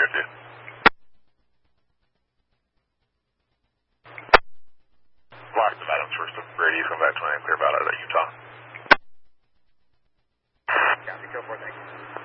with you. Lost of Adams first of Brady, come back 29, clear about out of Utah. Copy, go for it, thank you.